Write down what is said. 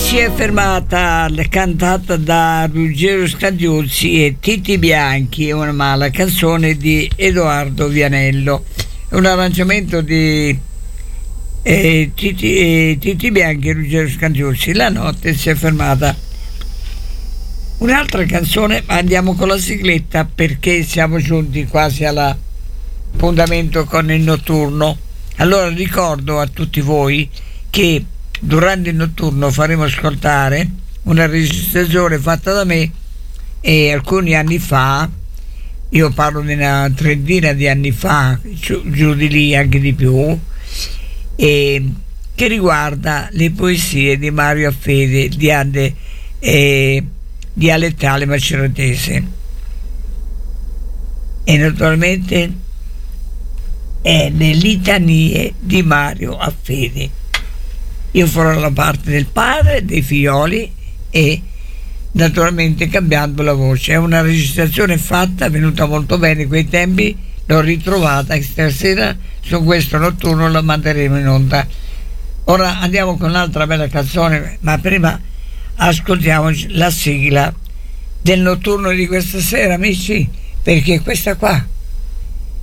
Si è fermata, cantata da Ruggero Scagliuzzi e Titi Bianchi, una mala canzone di Edoardo Vianello, un arrangiamento di Titi Bianchi e Ruggero Scagliuzzi. La notte si è fermata. Un'altra canzone, andiamo con la sigletta perché siamo giunti quasi all'appuntamento con il notturno. Allora ricordo a tutti voi che durante il notturno faremo ascoltare una registrazione fatta da me alcuni anni fa, io parlo di una trentina di anni fa, giù di lì anche di più, che riguarda le poesie di Mario Affede, dialettale maceratese, e naturalmente è le litanie di Mario Affede. Io farò la parte del padre, dei figlioli e naturalmente cambiando la voce. È una registrazione fatta, venuta molto bene quei tempi, l'ho ritrovata e stasera su questo notturno la manderemo in onda. Ora andiamo con un'altra bella canzone, ma prima ascoltiamoci la sigla del notturno di questa sera, amici, perché questa qua